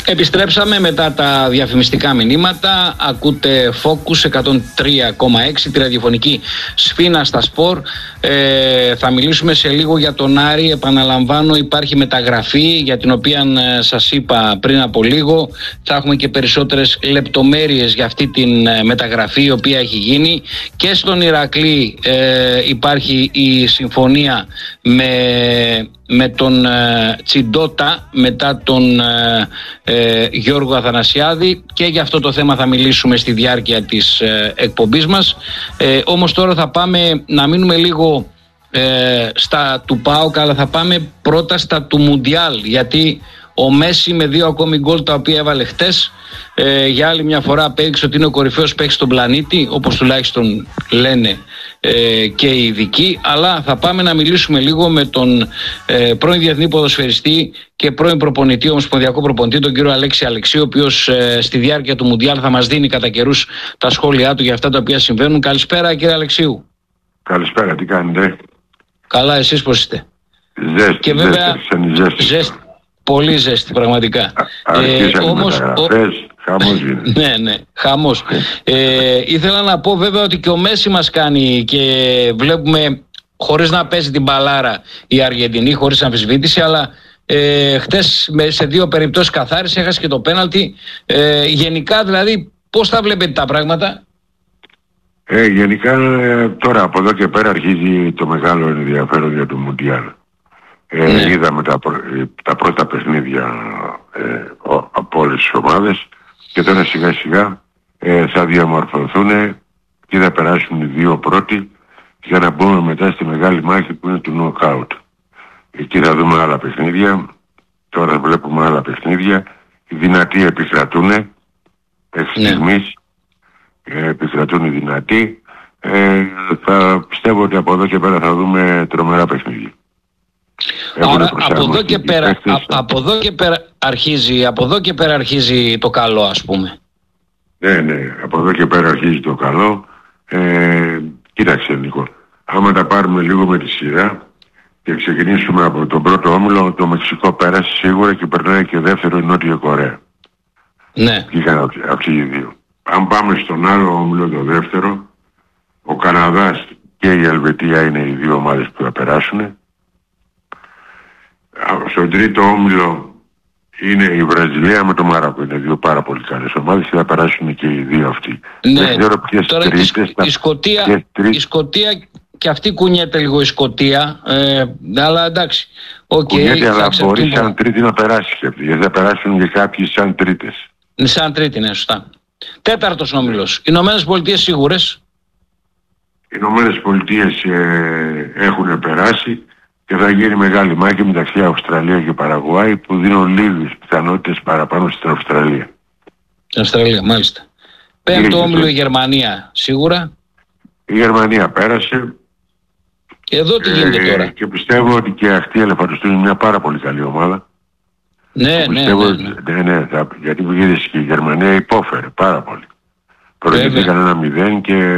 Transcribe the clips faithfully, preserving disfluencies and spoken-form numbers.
Επιστρέψαμε μετά τα διαφημιστικά μηνύματα. Ακούτε Focus εκατόν τρία κόμμα έξι, τη ραδιοφωνική Σφίνα στα Σπορ. Ε, θα μιλήσουμε σε λίγο για τον Άρη. Επαναλαμβάνω, υπάρχει μεταγραφή για την οποία ε, σας είπα πριν από λίγο. Θα έχουμε και περισσότερες λεπτομέρειες για αυτή την ε, μεταγραφή η οποία έχει γίνει. Και στον Ηρακλή ε, υπάρχει η συμφωνία με... με τον ε, Τσιντότα μετά τον ε, ε, Γιώργο Αθανασιάδη, και για αυτό το θέμα θα μιλήσουμε στη διάρκεια της ε, εκπομπής μας. Ε, όμως τώρα θα πάμε να μείνουμε λίγο ε, στα του ΠΑΟΚ, αλλά θα πάμε πρώτα στα του Μουντιάλ, γιατί ο Μέση με δύο ακόμη γκολ τα οποία έβαλε χτες ε, για άλλη μια φορά απέδειξε ότι είναι ο κορυφαίος παίκτης στον πλανήτη, όπως τουλάχιστον λένε ε, και οι ειδικοί. Αλλά θα πάμε να μιλήσουμε λίγο με τον ε, πρώην διεθνή ποδοσφαιριστή και πρώην προπονητή, ομοσπονδιακό προπονητή, τον κύριο Αλέξη Αλεξίου, ο οποίος ε, στη διάρκεια του Μουντιάλ θα μας δίνει κατά καιρούς τα σχόλιά του για αυτά τα οποία συμβαίνουν. Καλησπέρα κύριε Αλεξίου. Καλησπέρα, τι κάνετε? Καλά, εσείς πώς είστε? Ζέστη, και βέβαια, ζέστη, ζέστη. Πολύ ζέστη πραγματικά. Ε, όμως, ο... χαμός είναι. ναι, ναι, χαμός. ε, ήθελα να πω βέβαια ότι και ο Μέση μας κάνει, και βλέπουμε χωρίς να παίζει την μπαλάρα η Αργεντινή, χωρίς αμφισβήτηση, αλλά ε, χτες σε δύο περιπτώσεις καθάρισε, έχασε και το πέναλτι. Ε, γενικά δηλαδή πώς θα βλέπετε τα πράγματα? Ε, γενικά τώρα από εδώ και πέρα αρχίζει το μεγάλο ενδιαφέρον για το Μουντιάλ. Ε, ναι. Είδαμε τα, τα πρώτα παιχνίδια ε, ο, από όλες τις ομάδες, και τώρα σιγά σιγά ε, θα διαμορφωθούν και θα περάσουν οι δύο πρώτοι για να μπούμε μετά στη μεγάλη μάχη που είναι του νοκάουτ. Εκεί θα δούμε άλλα παιχνίδια. Τώρα βλέπουμε άλλα παιχνίδια. Οι δυνατοί επικρατούν εξ στιγμής. Ε, επικρατούν οι δυνατοί. Ε, θα πιστεύω ότι από εδώ και πέρα θα δούμε τρομερά παιχνίδια. Άρα από εδώ, και πέρα, α, από εδώ και πέρα αρχίζει, από εδώ και πέρα αρχίζει το καλό, ας πούμε. Ναι, ναι, από εδώ και πέρα αρχίζει το καλό. Ε, κοίταξε Νίκο, άμα τα πάρουμε λίγο με τη σειρά και ξεκινήσουμε από τον πρώτο όμιλο, το Μεξικό πέρασε σίγουρα και περνάει και δεύτερο η Νότια Κορέα. Ναι. Βγήκαν αυτοί οι δύο. Αν πάμε στον άλλο όμιλο, το δεύτερο, ο Καναδάς και η Ελβετία είναι οι δύο ομάδες που θα περάσουν. Στον τρίτο όμιλο είναι η Βραζιλία με το Μαρόκο. Είναι δύο πάρα πολύ καλές ομάδες και θα περάσουν και οι δύο αυτοί. Ναι. Δεν ξέρω ποιες Τώρα τρίτες, η, τα... η, Σκωτία, τρίτες... η Σκωτία και αυτή κουνιέται λίγο η Σκωτία, ε, αλλά εντάξει. Okay, κουνιέται, αλλά μπορεί σαν τρίτη να περάσει και αυτή, γιατί θα περάσουν και κάποιοι σαν τρίτες. Σαν τρίτη, ναι, σωστά. Τέταρτος όμιλος. Οι Ηνωμένες Πολιτείες σίγουρες. Οι Ηνωμένες Πολιτείες ε, έχουν περάσει. Και θα γίνει μεγάλη μάχη μεταξύ Αυστραλία και Παραγουάη, που δίνουν λίγες πιθανότητες παραπάνω στην Αυστραλία. Στην Αυστραλία, μάλιστα. Πέμπτο όμιλο η Γερμανία, σίγουρα. Η Γερμανία πέρασε. Και εδώ τι γίνεται ε, τώρα? Και πιστεύω ότι και αυτή η Ελεφαντοστού είναι μια πάρα πολύ καλή ομάδα. Ναι, ναι, πιστεύω, ναι, ναι. ναι, ναι θα, γιατί που γύρισε και η Γερμανία υπόφερε πάρα πολύ. Προηγήθηκαν ένα μηδέν και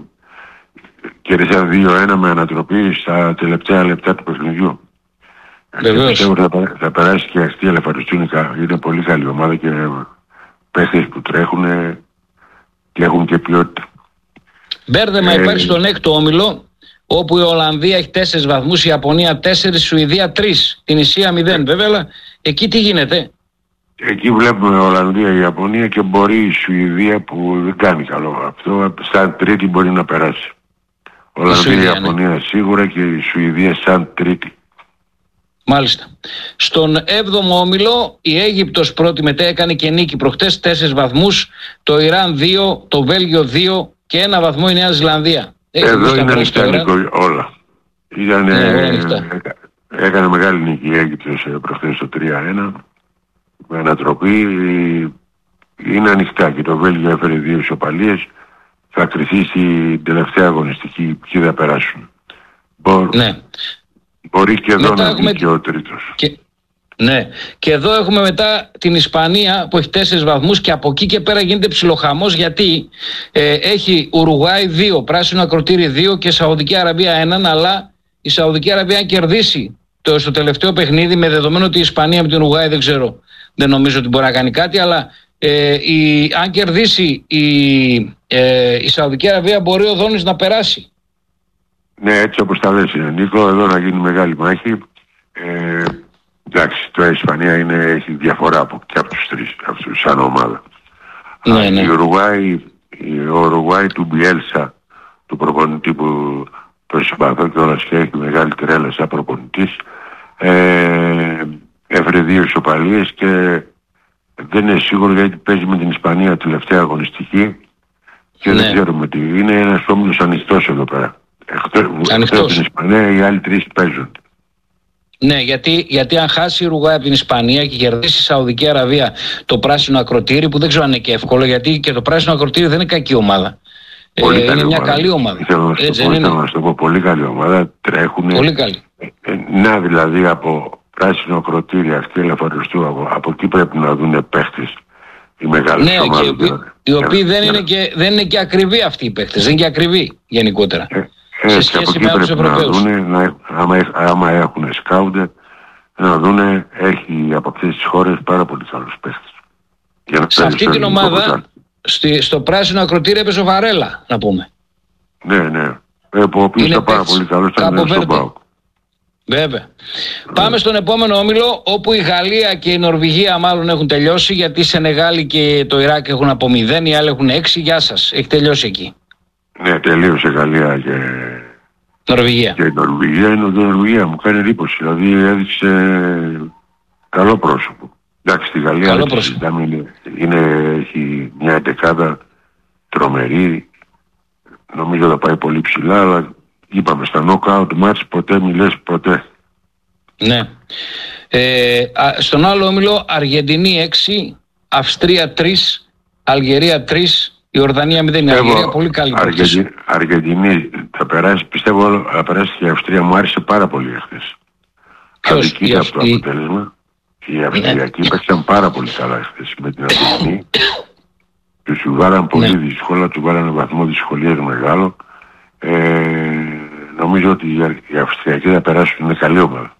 κέρδισαν δύο ένα με ανατροπή στα τελευταία λεπτά του παιχνιδιού. Βεβαίως. Πιστεύω θα, θα περάσει και αυτή η Ελεφαντοστού, είναι πολύ καλή ομάδα και παίχτες που τρέχουν και έχουν και ποιότητα. Μπέρδεμα ε, υπάρχει στον έκτο όμιλο, όπου η Ολλανδία έχει τέσσερις βαθμούς, η Ιαπωνία τέσσερις, η Σουηδία τρεις, την Ισία μηδέν. Βέβαια, αλλά εκεί τι γίνεται? Εκεί βλέπουμε Ολλανδία, η Ιαπωνία και μπορεί η Σουηδία που δεν κάνει καλό. Αυτό σαν τρίτη μπορεί να περάσει. Ολλανδία, η Ιαπωνία ναι. Σίγουρα, και η Σουηδία σαν τρίτη. Μάλιστα. Στον έβδομο όμιλο η Αίγυπτος πρώτη μετά έκανε και νίκη προχτές, τέσσερις βαθμούς, το Ιράν δύο, το Βέλγιο δύο και ένα βαθμό η Νέα Ζηλανδία. Εδώ είναι ανοιχτά όλα. Ήτανε, ναι, έκανε μεγάλη νίκη η Αίγυπτος προχτές το τρία ένα με ανατροπή. Είναι ανοιχτά και το Βέλγιο έφερε δύο ισοπαλίες. Θα κριθεί στην τελευταία αγωνιστική ποιοι θα περάσουν. Μπο... Ναι. Μπορεί και εδώ μετά να βγει και ο τρίτος. Και... Ναι. Και εδώ έχουμε μετά την Ισπανία που έχει τέσσερις βαθμούς και από εκεί και πέρα γίνεται ψιλοχαμός, γιατί ε, έχει Ουρουγουάη δύο, Πράσινο Ακροτήρι δύο και Σαουδική Αραβία έναν, αλλά η Σαουδική Αραβία αν κερδίσει το, στο τελευταίο παιχνίδι, με δεδομένο ότι η Ισπανία με την Ουρουγουάη δεν ξέρω δεν νομίζω ότι μπορεί να κάνει κάτι, αλλά ε, η, αν κερδίσει η, ε, η Σαουδική Αραβία μπορεί ο Δόνης να περάσει. Ναι, έτσι όπως τα λες είναι, Νίκο, εδώ να γίνει μεγάλη μάχη. Ε, εντάξει, τώρα η Ισπανία είναι, έχει διαφορά από, και από τους τρεις, από τους σαν ομάδα. Ναι, ναι. Η Ουρουγουάη, ο Ουρουγουάη του Μπιέλσα, του προπονητή που το συμπαθώ και όλας και έχει μεγάλη τρέλα σαν προπονητής, ε, έφερε δύο ισοπαλίες και δεν είναι σίγουρο γιατί παίζει με την Ισπανία τελευταία αγωνιστική και ναι. δεν ξέρουμε τι. Είναι ένας όμιλος ανοιχτός εδώ πέρα. Εκτός από την Ισπανία οι άλλοι τρεις παίζουν. Ναι, γιατί, γιατί αν χάσει η Ουρουγουάη από την Ισπανία και κερδίσει η Σαουδική Αραβία το πράσινο ακροτήρι, που δεν ξέρω αν είναι και εύκολο, γιατί και το πράσινο ακροτήρι δεν είναι κακή ομάδα. Ε, είναι ομάδα. Μια καλή ομάδα. Ήθελα να σου το πω, πολύ καλή ομάδα. Τρέχουν. Πολύ καλή. Ε, να δηλαδή από πράσινο ακροτήρι αυτή ελευθεριστού, από, από εκεί πρέπει να δουν παίχτες οι μεγάλες ναι, ομάδες. Και, δηλαδή. Οι οποίοι δεν, είναι και, δεν είναι και ακριβοί αυτοί οι παίχτες. Δεν είναι και ακριβοί γενικότερα. Ε, ε, σε σχέση με άλλους Ευρωπαίους. Να δούνε, να, άμα, άμα έχουν σκάουντε, να δούνε, έχει από αυτές τις χώρες πάρα πολύ καλούς παίχτες. Σε αυτή την ομάδα, στη, στο πράσινο ακροτήρι έπαιζε ο Βαρέλα, να πούμε. Ναι, ναι. Ε, ο οποίος ήταν πάρα πολύ καλός, ήταν στον ΠΑΟΚ. Βέβαια. Yeah. Πάμε στον επόμενο όμιλο, όπου η Γαλλία και η Νορβηγία μάλλον έχουν τελειώσει, γιατί η Σενεγάλη και το Ιράκ έχουν από μηδέν, οι άλλοι έχουν έξι. Γεια σας. Έχει τελειώσει εκεί. Ναι, τελείωσε η Γαλλία και Νορβηγία. Και η Νορβηγία είναι η Νορβηγία. Μου κάνει εντύπωση. Δηλαδή έδειξε καλό πρόσωπο. Εντάξει, στη Γαλλία καλό πρόσωπο. Είναι, είναι, έχει μια εντεκάδα τρομερή. Νομίζω θα πάει πολύ ψηλά, αλλά είπαμε στα knockout match ποτέ μιλές ποτέ. Ναι. Ε, α, στον άλλο όμιλο Αργεντινή έξι, Αυστρία τρία, Αλγερία τρία, Ιορδανία μηδέν. Η Αλγερία πολύ καλή. Αργεντι, Αργεντινή θα περάσει, πιστεύω θα περάσει και η Αυστρία. Μου άρεσε πάρα πολύ εχθές. Ποιος? Αδικείται αυτό το αποτέλεσμα. Οι Αυστριακοί ναι. παίξαν πάρα πολύ καλά εχθές με την Αργεντινή. Τους του βάλαν πολύ ναι. δύσκολα, του βάλανε βαθμό δυσκολίας μεγάλο. Ε, νομίζω ότι οι Αυστριακοί θα περάσουν, είναι καλή ομάδα.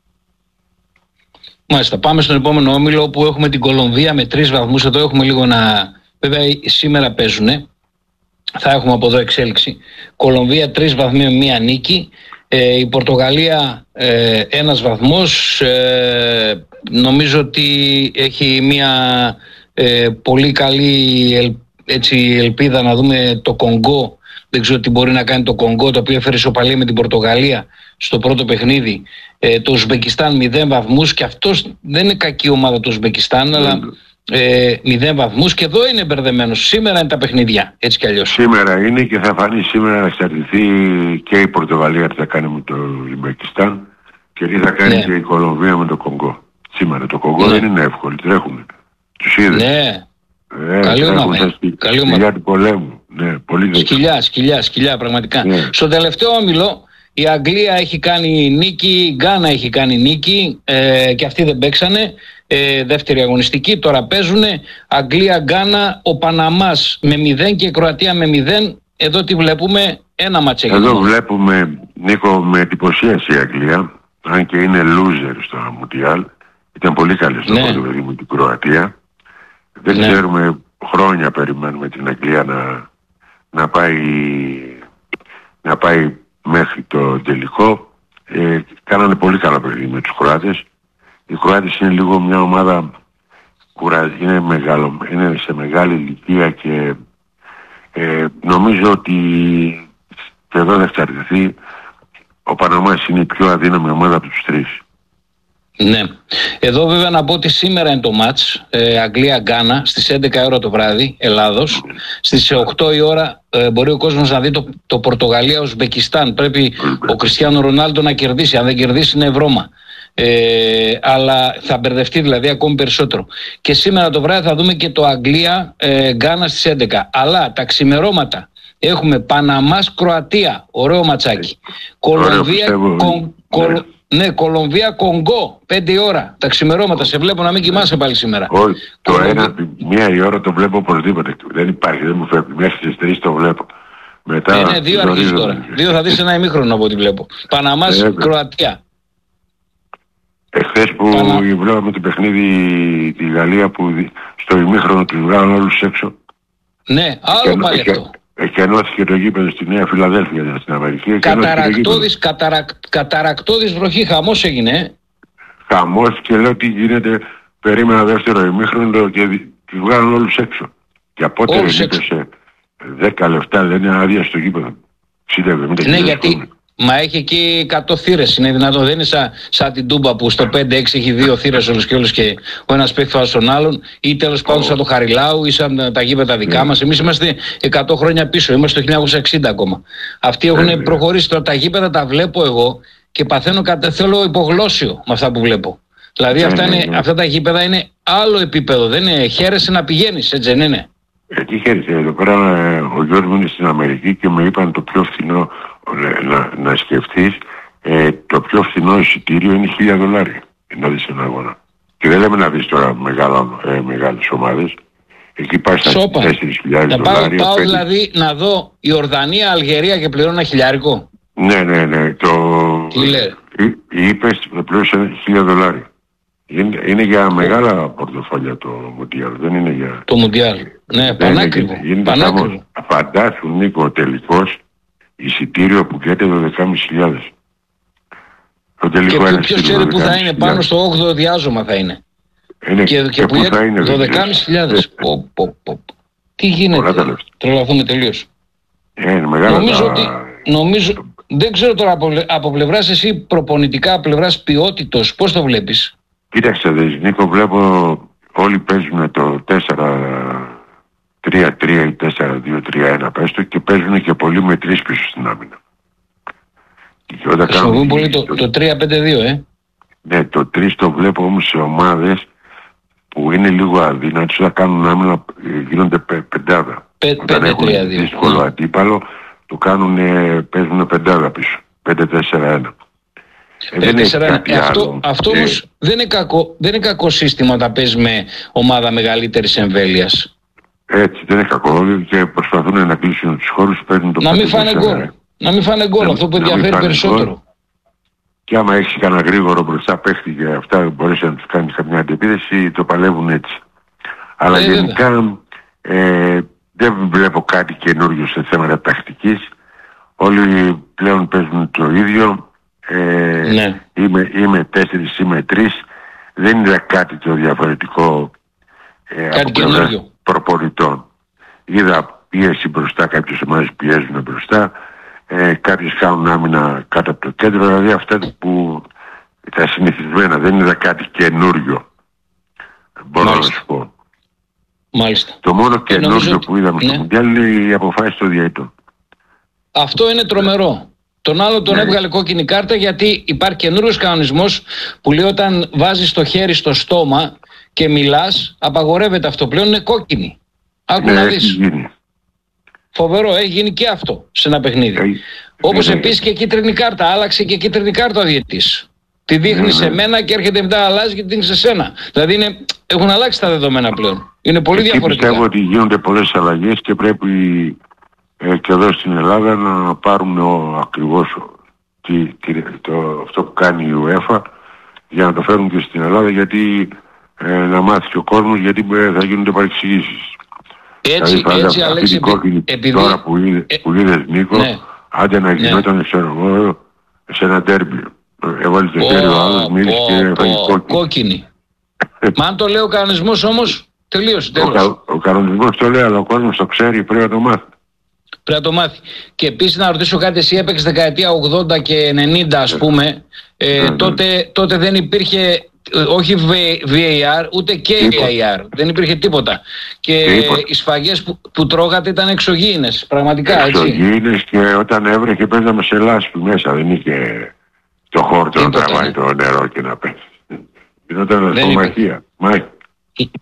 Μάλιστα, πάμε στον επόμενο όμιλο όπου έχουμε την Κολομβία με τρεις βαθμούς. Εδώ έχουμε λίγο να... Βέβαια σήμερα παίζουνε. Θα έχουμε από εδώ εξέλιξη. Κολομβία τρεις βαθμοί με μία νίκη. Ε, η Πορτογαλία ε, ένας βαθμός. Ε, νομίζω ότι έχει μία ε, πολύ καλή ελ, έτσι, ελπίδα να δούμε το Κονγκό. Δεν ξέρω τι μπορεί να κάνει το Κονγκό, το οποίο έφερε ισοπαλία με την Πορτογαλία στο πρώτο παιχνίδι. Ε, το Ουσμπεκιστάν μηδέν βαθμούς και αυτός δεν είναι κακή ομάδα το Ουσμπεκιστάν, mm. αλλά ε, μηδέν βαθμούς και εδώ είναι μπερδεμένος. Σήμερα είναι τα παιχνίδια, έτσι κι αλλιώς. Σήμερα είναι και θα φανεί σήμερα να εξαρτηθεί και η Πορτογαλία τι θα κάνει με το Ουσμπεκιστάν και τι θα κάνει ναι. και η Κολομβία με το Κονγκό. Σήμερα το Κονγκό ναι. δεν είναι εύκολο, τρέχουν. Τους είδες. Ναι. Ε, καλή ομάδα. Καλή ομάδα. Του πολέμου. Ναι, πολύ σκυλιά, σκυλιά, σκυλιά πραγματικά. Ναι. Στο τελευταίο όμιλο η Αγγλία έχει κάνει νίκη, η Γκάνα έχει κάνει νίκη ε, και αυτοί δεν παίξανε. Ε, δεύτερη αγωνιστική, τώρα παίζουνε. Αγγλία, Γκάνα, ο Παναμάς με μηδέν και η Κροατία με μηδέν. Εδώ τι βλέπουμε, ένα μάτσο. Εδώ βλέπουμε, Νίκο, με εντυπωσίαση η Αγγλία, αν και είναι loser στο Μουντιάλ. Ήταν πολύ καλή στο πρώτο παιδί μου την Κροατία. Δεν ναι. ξέρουμε, χρόνια περιμένουμε την Αγγλία να, να, πάει, να πάει μέχρι το τελικό. Ε, κάνανε πολύ καλά παιχνίδι με τους Κροάτες. Οι Κροάτες είναι λίγο μια ομάδα κουραζ... είναι, μεγάλο, είναι σε μεγάλη ηλικία και ε, νομίζω ότι και εδώ θα εξαρτηθεί. Ο Παναμάς είναι η πιο αδύναμη ομάδα από τους τρεις. Ναι. Εδώ βέβαια να πω ότι σήμερα είναι το μάτς ε, Αγγλία-Γκάνα στις έντεκα η ώρα το βράδυ Ελλάδος. Mm. Στις οκτώ η ώρα ε, μπορεί ο κόσμος να δει το, το Πορτογαλία-Ουσμπεκιστάν. Πρέπει mm. ο Κριστιάνο Ρονάλντο να κερδίσει. Αν δεν κερδίσει είναι βρώμα. Ε, αλλά θα μπερδευτεί δηλαδή ακόμη περισσότερο. Και σήμερα το βράδυ θα δούμε και το Αγγλία-Γκάνα ε, στις έντεκα. Αλλά τα ξημερώματα έχουμε Παναμάς-Κροατία. Ωραίο ματσάκι. Κολομβία... Κον, κολ, Ναι, Κολομβία, Κονγκό, πέντε η ώρα. Τα ξημερώματα, σε βλέπω να μην κοιμάσαι πάλι σήμερα. Όχι, το Κολομβία... ένα, μία η ώρα το βλέπω οπωσδήποτε. Δεν υπάρχει, δεν μου φεύγει. Μέχρι τις τρεις το βλέπω. Μετά. Ε, ναι, δύο αρχίζει τώρα. Δύο θα δεις ένα ημίχρονο από ό,τι βλέπω. Παναμάς, ε, Κροατία. Εχθές που Πανα... βλέπαμε το παιχνίδι τη Γαλλία που στο ημίχρονο τους βγάλουν όλους έξω. Ναι, άλλο πάλι αυτό. Εκενώθηκε το γήπεδο στη Νέα Φιλαδέλφια στην Αμερική. Καταρακτώδης, καταρακ, καταρακτώδης βροχή, χαμός έγινε. Χαμός και λέω τι γίνεται, περίμενα δεύτερο ημίχρονο και τους βγάλουν όλους έξω. Και απότερο σε δέκα λεπτά δεν είναι άδεια στο γήπεδο. Ναι, γιατί μα έχει εκεί εκατό θύρες, είναι δυνατόν, δεν είναι σαν, σαν την Τούμπα που στο πέντε έξι έχει δύο θύρες όλους και όλους και ο ένας παίχτης στον άλλον, ή τέλος πάντων σαν το Χαριλάου ή σαν τα γήπεδα δικά μας. Εμείς είμαστε εκατό χρόνια πίσω, είμαστε το χίλια εννιακόσια εξήντα ακόμα. Αυτοί έχουν προχωρήσει, τώρα τα γήπεδα τα βλέπω εγώ και παθαίνω κατά θέλω υπογλώσσιο με αυτά που βλέπω. Δηλαδή αυτά, είναι, αυτά τα γήπεδα είναι άλλο επίπεδο, δεν είναι, χαίρεσαι να πηγαίνεις, έτσι δεν είναι? Εκεί χαίρεσαι, εδώ πέρα ο Γιώργος μου είναι στην Αμερική και με είπαν το πιο φθηνό, να, να σκεφτείς, ε, το πιο φθηνό εισιτήριο είναι χίλια δολάρια να δεις ένα αγώνα. Και δεν λέμε να δεις τώρα μεγάλα, ε, μεγάλες ομάδες. Εκεί πάει στα τέσσερις χιλιάδες δολάρια. Πάω, πάω δηλαδή να δω η Ορδανία, Αλγερία και πληρώνω ένα χιλιάρικο. Ναι, ναι, ναι. Το... Τι λέει? Οι ύπες πλήρωσαν χίλια δολάρια. Είναι, είναι για μεγάλα πορτοφόλια το Μουντιάλ, δεν είναι για... Το Μουντιάλ, ναι, πανάκριβο. Πανάκριβο. Φαντάσου, Νίκο, ο τελικός εισιτήριο που καίτε δώδεκα χιλιάδες πεντακόσια. Και ποιο, ποιος ξέρει που θα είναι, πάνω στο όγδοο διάζωμα θα είναι. είναι και, και, και που θα είναι δώδεκα χιλιάδες. Πω, πω, πω. Τι γίνεται, τρελαθούμε τελείως. Ε, είναι μεγάλα. Νομίζω τα... ότι, νομίζω, δεν ξέρω τώρα από, από πλευράς εσύ προπονητικά, πλευράς ποιότητος, πώς το βλέπεις? Κοίταξε δες, Νίκο, βλέπω όλοι παίζουν το τέσσερα τρία τρία ή τέσσερα δύο τρία ένα πέστο και παίζουν και πολύ με τρεις πίσω στην άμυνα. Χρησιμοποιούν πολύ το, το τρία πέντε δύο, ε. Ναι, το τρία το βλέπω όμως σε ομάδες που είναι λίγο αδύνατες, θα κάνουν άμυνα, γίνονται πε, πεντάδα. Πε, Όταν έχουν δύσκολο mm. αντίπαλο, το κάνουν, παίζουν πεντάδα πίσω. πέντε τέσσερα ένα. Ε, δεν είναι ε, αυτό αυτό ε, όμως δεν είναι, κακό, δεν είναι κακό σύστημα όταν παίζει με ομάδα μεγαλύτερης εμβέλειας. Έτσι, δεν είναι κακό και προσπαθούν να κλείσουν τους χώρους, παίρνουν το να μην φάνε γκολ. Να μην φάνε γκολ, αυτό που ενδιαφέρει περισσότερο. Γκολ. Και άμα έχεις κανένα γρήγορο μπροστά παίχτη και αυτά μπορείς να τους κάνεις καμιά αντεπίθεση, το παλεύουν έτσι. Αλλά ε, γενικά ε, δεν βλέπω κάτι καινούριο σε θέματα τακτικής. Όλοι πλέον παίζουν το ίδιο. Ε, ναι. είμαι, είμαι τέσσερις, είμαι τρεις. Δεν είναι κάτι το διαφορετικό ε, κάτι από πλευράς προπονητών. Είδα πίεση μπροστά, κάποιες ομάδες πιέζουν μπροστά, ε, κάποιες κάνουν άμυνα κάτω από το κέντρο, δηλαδή αυτά που τα συνηθισμένα, δεν είδα κάτι καινούριο. Μπορώ Μάλιστα. να σου πω. Μάλιστα. Το μόνο καινούριο ότι... που είδαμε ναι. στο Μουντιάλ είναι η αποφάση των διαιτητών. Αυτό είναι τρομερό. Τον άλλο τον ναι. έβγαλε κόκκινη κάρτα γιατί υπάρχει καινούριος κανονισμός που λέει όταν βάζεις το χέρι στο στόμα και μιλάς, απαγορεύεται αυτό πλέον, είναι κόκκινη. Άκου ναι, να δεις. Γίνει. Φοβερό, έχει γίνει και αυτό σε ένα παιχνίδι. Έχει, Όπως ναι, επίσης και κίτρινη κάρτα, άλλαξε και κίτρινη κάρτα ο διαιτητής. Τη δείχνει ναι, σε μένα και έρχεται μετά αλλάζει και τη δείχνει σε σένα. Δηλαδή είναι, έχουν αλλάξει τα δεδομένα πλέον. Είναι πολύ Εκεί διαφορετικά. Πιστεύω ότι γίνονται πολλές αλλαγές και πρέπει ε, και εδώ στην Ελλάδα να πάρουν ο, ακριβώς τι, τι, το, αυτό που κάνει η UEFA για να το φέρουν και στην Ελλάδα, γιατί ε, να μάθει και ο κόσμος, γιατί ε, θα γίνονται παρεξηγήσεις. Έτσι, δηλαδή, έτσι Αλέξη, επειδή... Τώρα που, είδε, ε, που είδες Νίκο, ναι, άντε να γινόταν ναι. ξέρω εγώ σε ένα ντέρμπι. Έβαλε το χέρι ο άλλος, μίλησε και έφαγε κόκκινη. κόκκινη. Μα αν το λέει ο κανονισμός όμως, τελείωσε, τέλος. Ο, ο κανονισμός το λέει, αλλά ο κόσμος το ξέρει, πρέπει να το μάθει. Πρέπει να το μάθει. Και επίσης να ρωτήσω κάτι, εσύ έπαιξες δεκαετία ογδόντα και ενενήντα ας πούμε, ε, ναι, τότε, ναι. τότε δεν υπήρχε όχι βι έι αρ ούτε και έι άι αρ, δεν υπήρχε τίποτα. Και τίποτα. Οι σφαγές που, που τρώγατε ήταν εξωγήινες, πραγματικά έτσι. Εξωγήινες και όταν έβρεχε παίζαμε σε λάσπη μέσα, δεν είχε το χόρτο να τραβάει το νερό και να πέσει. Γινόταν ασφομαχία.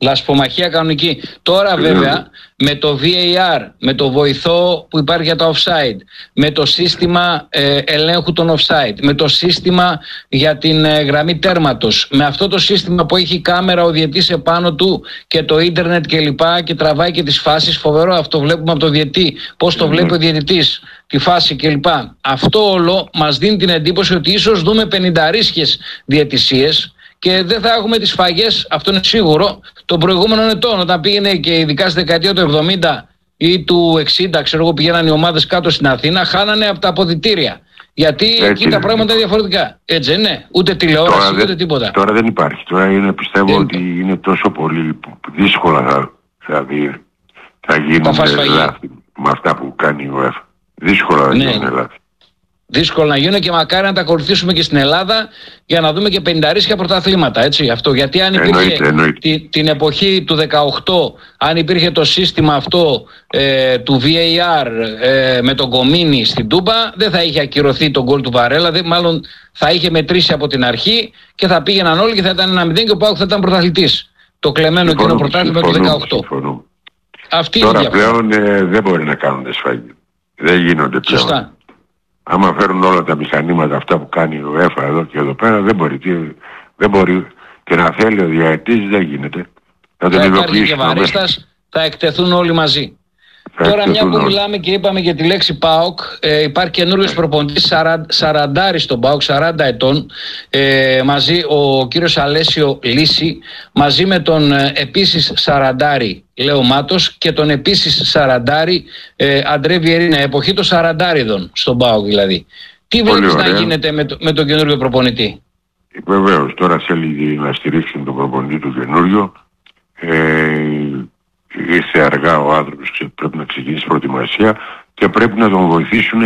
Λασπομαχία κανονική. Τώρα βέβαια με το βι έι αρ, με το βοηθό που υπάρχει για τα offside, με το σύστημα ε, ελέγχου των offside, με το σύστημα για την ε, γραμμή τέρματος, με αυτό το σύστημα που έχει κάμερα ο διαιτής επάνω του και το ίντερνετ και λοιπά και τραβάει και τις φάσεις, φοβερό αυτό, βλέπουμε από το διαιτή πώς το βλέπει ο διαιτητής, τη φάση κλπ. Αυτό όλο μας δίνει την εντύπωση ότι ίσως δούμε πενηνταρίσχες διαιτησίες και δεν θα έχουμε τις σφαγές, αυτό είναι σίγουρο, των προηγούμενων ετών. Όταν πήγαινε και ειδικά στη δεκαετία του εβδομήντα ή του εξήντα, ξέρω εγώ, πηγαίναν οι ομάδες κάτω στην Αθήνα, χάνανε από τα αποδυτήρια. Γιατί έτσι εκεί είναι. Τα πράγματα είναι διαφορετικά. Έτσι, ναι. Ούτε τηλεόραση, τώρα ούτε δεν, τίποτα. Τώρα δεν υπάρχει. Τώρα είναι, πιστεύω δεν ότι είναι. είναι τόσο πολύ δύσκολα θα, δηλαδή, θα γίνουν λάθη με αυτά που κάνει η UEFA. Δύσκολα θα ναι. γίνουν λάθη. Δύσκολο να γίνουν και μακάρι να τα ακολουθήσουμε και στην Ελλάδα για να δούμε και πενηνταρίσια πρωταθλήματα. Έτσι, αυτό. Γιατί αν υπήρχε εννοείται, εννοείται. Τη, την εποχή του δεκαοκτώ, αν υπήρχε το σύστημα αυτό ε, του βι έι αρ ε, με τον Κομίνη στην Τούμπα, δεν θα είχε ακυρωθεί τον γκολ του Βαρέλα. Δεν, μάλλον θα είχε μετρήσει από την αρχή και θα πήγαιναν όλοι και θα ήταν ένα μηδέν και ο ΠΑΟΚ θα ήταν πρωταθλητής. Το κλεμμένο εκείνο πρωτάθλημα του δεκαοκτώ. Συμφωνώ. Αυτή Τώρα είναι πλέον ε, δεν μπορεί να κάνουν σφάγγι. Δεν γίνονται πλέον. Σωστά. Άμα φέρουν όλα τα μηχανήματα αυτά που κάνει ο UEFA εδώ και εδώ πέρα, δεν μπορεί, δεν μπορεί και να θέλει ο διαετής, δεν γίνεται. Θα τον υλοποιήσει και βαρίστας, θα εκτεθούν όλοι μαζί. Θα Τώρα μια που όλοι. Μιλάμε και είπαμε για τη λέξη ΠΑΟΚ, ε, υπάρχει καινούριος yeah. προπονητής σαραντάρης στον ΠΑΟΚ, σαράντα ετών, ε, μαζί ο κύριος Αλέσιο Λύση, μαζί με τον ε, επίσης σαραντάρη Λέο Μάτος και τον επίσης σαραντάρη ε, Αντρέ Βιερίνια, εποχή των σαραντάριδων στον ΠΑΟΚ δηλαδή. Τι βλέπεις να γίνεται με, το, με τον καινούριο προπονητή? Βεβαίως, τώρα θέλει να στηρίξουν τον προπονητή του καινούριο. Ε, ήρθε αργά ο άνθρωπος και πρέπει να ξεκινήσει προετοιμασία και πρέπει να τον βοηθήσουν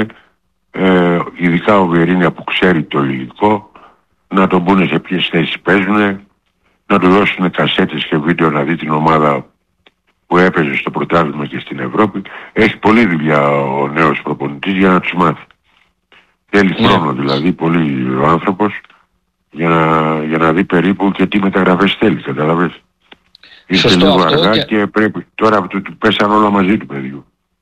ε, ειδικά ο Βιερίνια που ξέρει το υλικό, να τον πούνε σε ποιες θέσεις παίζουν, να του δώσουν κασέτες και βίντεο να δει την ομάδα που έπαιζε στο πρωτάθλημα και στην Ευρώπη. Έχει πολλή δουλειά ο νέος προπονητής για να τους μάθει. Θέλει yeah. χρόνο δηλαδή πολύ ο άνθρωπος για να, για να δει περίπου και τι μεταγραφές θέλει, καταλαβες. Ήρθε λίγο αργά και... και πρέπει. Τώρα του, του πέσαν όλα μαζί του παιδιού.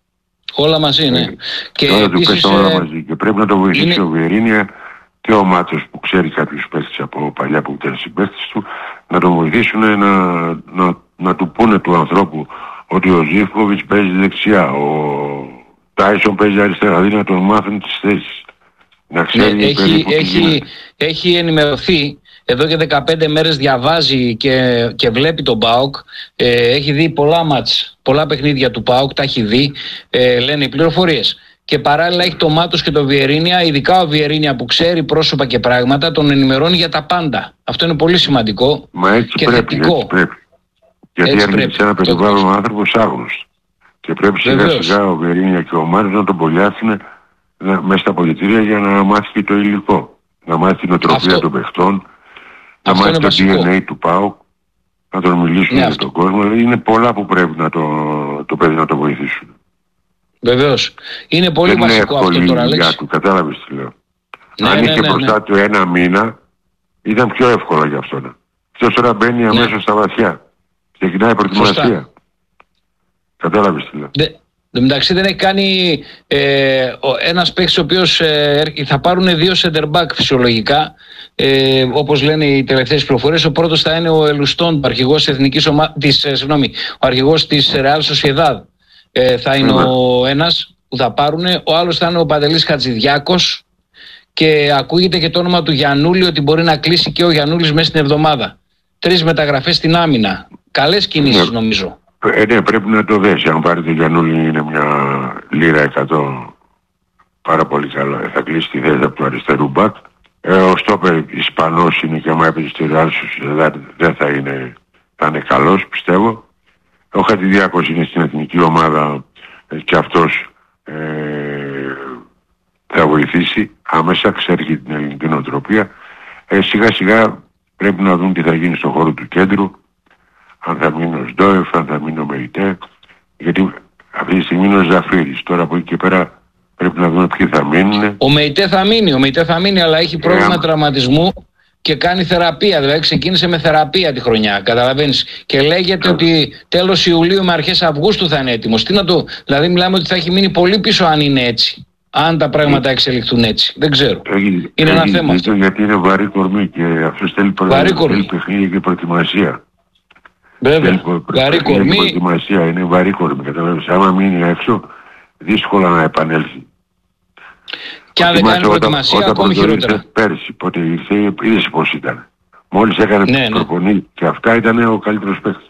Όλα μαζί, ναι. Ε, και τώρα του πέσαν ε... όλα μαζί και πρέπει να το βοηθήσει είναι... ο Βιερίνια και ο Μάτσος που ξέρει κάποιους παίχτες από παλιά που ήταν συμπαίχτες του, να τον βοηθήσουν να, να, να του πούνε του ανθρώπου ότι ο Ζίβκοβιτς παίζει δεξιά, ο Τάισον παίζει αριστερά, δηλαδή να τον μάθουν τις θέσεις. Να ξέρει ναι, έχει, έχει, έχει ενημερωθεί. Εδώ και δεκαπέντε μέρες διαβάζει και, και βλέπει τον ΠΑΟΚ. Ε, έχει δει πολλά μάτς, πολλά παιχνίδια του ΠΑΟΚ, τα έχει δει, ε, λένε οι πληροφορίες. Και παράλληλα έχει το Μάτος και το Βιερίνια, ειδικά ο Βιερίνια που ξέρει πρόσωπα και πράγματα, τον ενημερώνει για τα πάντα. Αυτό είναι πολύ σημαντικό. Μα έτσι και πρέπει, θετικό. Έτσι πρέπει. Γιατί έρχεται σε ένα περιβάλλον ο άνθρωπος άγνωστος. Και πρέπει σιγά σιγά ο Βιερίνια και ο Μάτος να τον πολιάσουν μέσα στα πολιτήρια για να μάθει και το υλικό. Να μάθει την οτροπία Αυτό... των παιχτών. Να μάθει το ντι εν έι του ΠΑΟΚ, να τον μιλήσουν ναι, για αυτό. τον κόσμο. Είναι πολλά που πρέπει να το, το παιδί να το βοηθήσουν. Βεβαίως. Είναι πολύ δεν βασικό αυτό τώρα, Αλέξη. Δεν του, κατάλαβες τι λέω. Ναι, Αν ναι, είχε ναι, μπροστά ναι. του ένα μήνα, ήταν πιο εύκολα για αυτόν. Αυτός τώρα μπαίνει ναι. αμέσως στα βαθιά. Ξεκινάει η προετοιμασία. Κατάλαβες τι λέω. Δε... Εν τω μεταξύ δεν έχει κάνει ε, ένας παίκτης ο οποίος ε, θα πάρουν δύο center back φυσιολογικά, ε, όπως λένε οι τελευταίες πληροφορίες. Ο πρώτος θα είναι ο Ελουστόν, ο αρχηγός της, εθνικής ομα... της, ε, συγγνώμη, ο αρχηγός της Real Sociedad. Ε, θα είναι mm-hmm. ο ένας που θα πάρουν. Ο άλλος θα είναι ο Παντελής Χατζηδιάκος και ακούγεται και το όνομα του Γιαννούλη ότι μπορεί να κλείσει και ο Γιαννούλης μέσα στην εβδομάδα. Τρεις μεταγραφές στην άμυνα. Καλές κινήσεις mm-hmm. νομίζω. Ε, ναι, πρέπει να το δέσει. Αν πάρει το Γιαννούλη είναι μια λίρα εκατό, πάρα πολύ καλό. Θα κλείσει τη θέση από του αριστερού μπακ. Ε, ο Στόπερ Ισπανός είναι και άμα έπαιζε στη Real Sociedad δεν θα είναι, θα είναι καλός πιστεύω. Ο Χατζηδιάκος είναι στην εθνική ομάδα ε, και αυτός ε, θα βοηθήσει άμεσα, ξέρει την ελληνική νοοτροπία. Ε, σιγά σιγά πρέπει να δουν τι θα γίνει στον χώρο του κέντρου. Αν θα μείνει ο Σντόεφ, αν θα μείνει ο Μεϊτέ, γιατί αυτή τη στιγμή είναι ο Ζαφύρης. Τώρα από εκεί και πέρα πρέπει να δούμε ποιοι θα μείνουν. Ο Μεϊτέ θα μείνει, ο Μεϊτέ θα μείνει, αλλά έχει πρόβλημα ε, τραυματισμού και κάνει θεραπεία. Δηλαδή ξεκίνησε με θεραπεία τη χρονιά. Καταλαβαίνεις. Και λέγεται ότι τέλος Ιουλίου με αρχές Αυγούστου θα είναι έτοιμος. Τι να το. Δηλαδή μιλάμε ότι θα έχει μείνει πολύ πίσω αν είναι έτσι. Αν τα πράγματα εξελιχθούν έτσι. Δεν ξέρω. Έγινε, είναι ένα έγινε, θέμα αυτό. Γιατί είναι βαρύ κορμί και αυτό θέλει, θέλει παιχνίδι και προετοιμασία. Βέβαια. Βαρύ κορμί. Προετοιμασία είναι βαρύ κορμί. Καταλαβαίνεις. Άμα μείνει έξω, δύσκολα να επανέλθει. Και αν δεν κάνει προετοιμασία, όταν ακόμη χειρότερα. Πέρσι, πότε ήρθε, είδες πώς ήταν. Μόλις έκανε ναι, προπονή ναι. και αυτά ήταν ο καλύτερος παίκτης.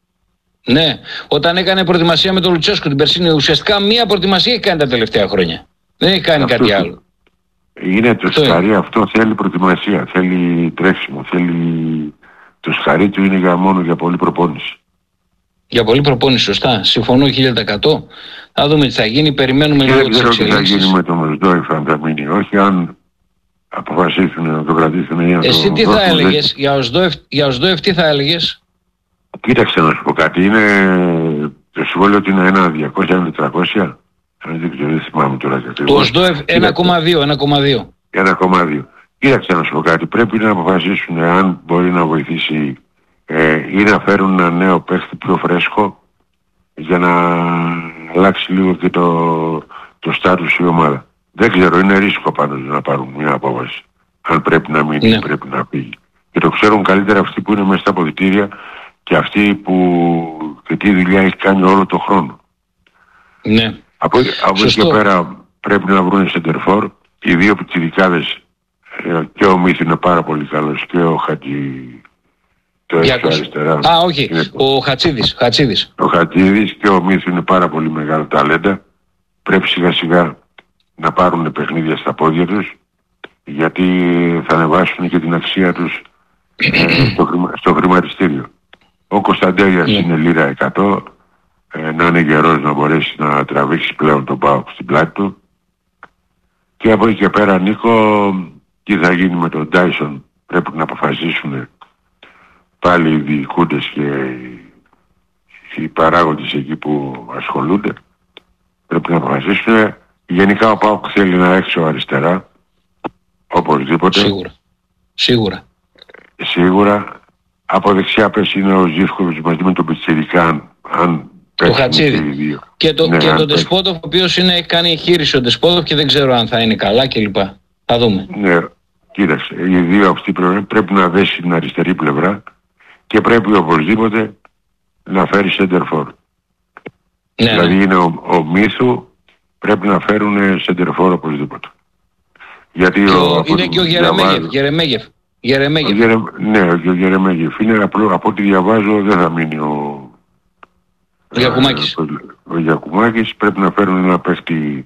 Ναι, όταν έκανε προετοιμασία με τον Λουτσέσκο την περσίνη, ουσιαστικά μία προετοιμασία έχει κάνει τα τελευταία χρόνια. Δεν έχει κάνει αυτό κάτι άλλο. Είναι το σκαρί αυτό, θέλει προετοιμασία, θέλει τρέξιμο, θέλει... Το σκαρί του είναι για μόνο για πολλή προπόνηση. Για πολλή προπόνηση, σωστά. Συμφωνώ χίλια τοις εκατό. Θα δούμε τι θα γίνει, περιμένουμε και λίγο τις εξελίξεις. Δεν ξέρω τι θα γίνει με τον Μεσδόεφ αν θα μείνει, όχι αν αποφασίσουν να το κρατήσουν ή να το... Εσύ τι θα έλεγες, για Οσδόεφ, για Οσδόεφ τι θα έλεγες? Κοίταξε να σου πω κάτι, είναι το συμβόλαιο ότι είναι ένα διακόσια, ένα τετρακόσια. Δεν ξέρω, δεν θυμάμαι τώρα. Το Οσδόεφ ένα κόμμα δύο. ένα κόμμα δύο. Κοίταξε να σου πω κάτι, πρέπει να αποφασίσουν αν μπορεί να βοηθήσει ε, ή να φέρουν ένα νέο παίχτη πιο φρέσκο για να αλλάξει λίγο και το, το στάτους η ομάδα. Δεν ξέρω, είναι ρίσκο πάντως να πάρουν μια απόφαση. Αν πρέπει να μείνει ή ναι. πρέπει να φύγει. Και το ξέρουν καλύτερα αυτοί που είναι μέσα στα αποδυτήρια και αυτοί που και τι δουλειά έχει κάνει όλο το χρόνο. Ναι. Από, από εκεί και πέρα πρέπει να βρουν σεντερφόρ. Οι δύο πιτσιρικάδες και ο Μύθ είναι πάρα πολύ καλός και ο Χατζη... Το αριστερά. Α, όχι. Είναι... Ο Χατσίδης. Χατσίδης. Ο Χατσίδης και ο Μύθ είναι πάρα πολύ μεγάλο ταλέντα. Πρέπει σιγά σιγά να πάρουν παιχνίδια στα πόδια τους γιατί θα ανεβάσουν και την αξία τους ε, στο, χρημα... στο χρηματιστήριο. Ο Κωνσταντέλιας yeah. είναι λίρα εκατό, ε, να είναι γερός να μπορέσει να τραβήξει πλέον τον ΠΑΟΚ στην πλάτη του. Και από εκεί και πέρα, Νίκο, τι θα γίνει με τον Τάισον, πρέπει να αποφασίσουν πάλι οι διοικούντες και οι παράγοντες εκεί που ασχολούνται. Πρέπει να αποφασίσουν. Γενικά ο ΠΑΟΚ θέλει να έξω αριστερά, οπωσδήποτε. Σίγουρα. Σίγουρα. Σίγουρα. Από δεξιά πες είναι ο Ζίβκοβιτς μαζί με τον Πιτσιρικά, αν το Χατσίδη. Και, το, ναι, και τον Ντεσπότοφ, ο οποίος έχει κάνει εγχείρηση ο Ντεσπότοφ και δεν ξέρω αν θα είναι καλά κλπ. Θα δούμε. Ναι, κοίταξε. Οι δύο αυτοί πρέπει, πρέπει να δέσει την αριστερή πλευρά και πρέπει οπωσδήποτε να φέρει σεντερφόρ. Ναι, δηλαδή ναι. είναι ο, ο Μύθου, πρέπει να φέρουν σεντερφόρ οπωσδήποτε. Γιατί και ο, είναι και ο Γερεμέγεφ. Γερεμέγεφ. Γερεμέγεφ. Ο Γερε, ναι, ο Γερεμέγεφ. Είναι απλό, από ό,τι διαβάζω δεν θα μείνει ο... Ο Γιακουμάκης. Ο, ο Γιακουμάκης πρέπει να φέρουν ένα παίχτη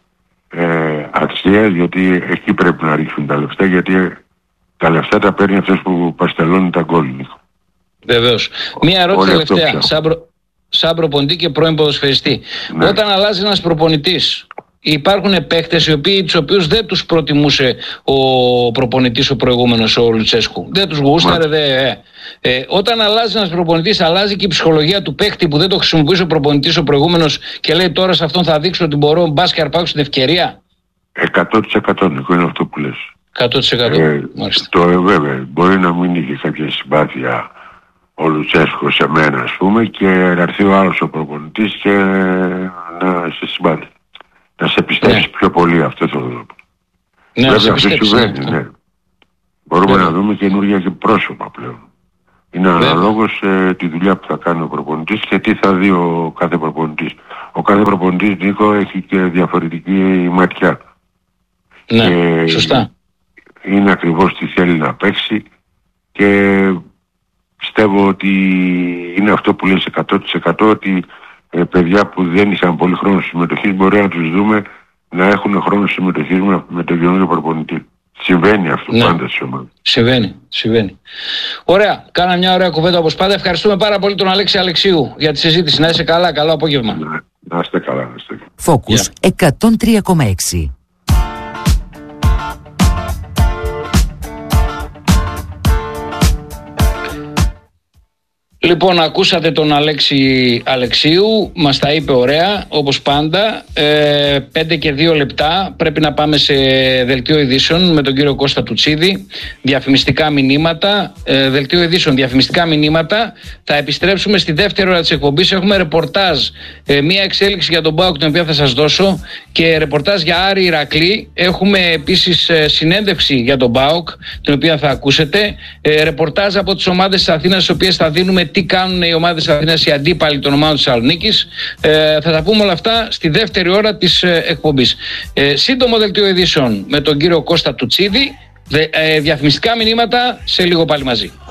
ε, αξίας γιατί εκεί πρέπει να ρίξουν τα λεφτά γιατί τα λεφτά τα παίρνει αυτός που παστελώνει τα γκολ. Βεβαίως. Μία ερώτηση τελευταία. Σαν, προ, σαν προπονητή και πρώην ποδοσφαιριστή. Ναι. Όταν αλλάζει ένας προπονητής υπάρχουν παίκτες οι οποίοι, τους οποίους δεν τους προτιμούσε ο προπονητής ο προηγούμενος, ο Λουτσέσκου. Δεν τους γούσταρε, δε, ε. Ε, όταν αλλάζει ένας προπονητής, αλλάζει και η ψυχολογία του παίκτη που δεν το χρησιμοποιούσε ο προπονητής ο προηγούμενος και λέει τώρα σε αυτόν θα δείξω ότι μπορώ μπας και αρπάξω την ευκαιρία. εκατό τοις εκατό Νίκο, είναι αυτό που λες. εκατό τοις εκατό. Ε, το ε, βέβαια, μπορεί να μην είχε κάποια συμπάθεια ο Λουτσέσκο σε μένα ας πούμε και να έρθει ο άλλος ο προπονητής και να σε συμπάθει. Να σε πιστέψει ναι. πιο πολύ αυτό το δρόμο. Ναι, βέβαια αυτό συμβαίνει, ναι. Μπορούμε ναι. να δούμε καινούργια και πρόσωπα πλέον. Είναι αναλόγως ε, τη δουλειά που θα κάνει ο προπονητής και τι θα δει ο κάθε προπονητής. Ο κάθε προπονητής, Νίκο, έχει και διαφορετική ματιά. Ναι, και σωστά. Είναι ακριβώς τι θέλει να παίξει και πιστεύω ότι είναι αυτό που λες εκατό τοις εκατό ότι ε, παιδιά που δεν είχαν πολύ χρόνο συμμετοχής μπορεί να τους δούμε να έχουν χρόνο συμμετοχής με, με τον καινούριο προπονητή. Συμβαίνει αυτό ναι. πάντα στις ομάδες. Συμβαίνει, συμβαίνει. Ωραία, κάνα μια ωραία κουβέντα όπως πάντα. Ευχαριστούμε πάρα πολύ τον Αλέξη Αλεξίου για τη συζήτηση. Να είσαι καλά, καλό απόγευμα. Να, να είστε καλά, να είστε καλά. Focus yeah. εκατόν τρία κόμμα έξι. Λοιπόν, ακούσατε τον Αλέξη Αλεξίου, μας τα είπε ωραία, όπως πάντα. Ε, πέντε και δύο λεπτά πρέπει να πάμε σε δελτίο ειδήσεων με τον κύριο Κώστα Τουτσίδη. Διαφημιστικά μηνύματα, ε, δελτίο ειδήσεων, διαφημιστικά μηνύματα. Θα επιστρέψουμε στη δεύτερη ώρα της εκπομπής. Έχουμε ρεπορτάζ, ε, μία εξέλιξη για τον ΠΑΟΚ την οποία θα σας δώσω και ρεπορτάζ για Άρη Ηρακλή. Έχουμε επίσης ε, συνέντευξη για τον ΠΑΟΚ την οποία θα ακούσετε. Ε, ρεπορτάζ από τις ομάδες της Αθήνας, τις οποίες θα δίνουμε τι κάνουν οι ομάδες της Αθήνας, οι αντίπαλοι των ομάδων της Θεσσαλονίκης. Ε, θα τα πούμε όλα αυτά στη δεύτερη ώρα της ε, εκπομπής. Ε, σύντομο δελτίο ειδήσεων με τον κύριο Κώστα Τουτσίδη. Δε, ε, διαφημιστικά μηνύματα σε λίγο πάλι μαζί.